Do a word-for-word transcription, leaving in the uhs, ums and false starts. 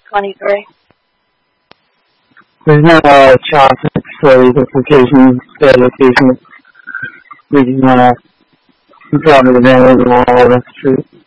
twenty-three. There's no uh, traffic studies applications, bad locations. We can uh, drop it available on all the street.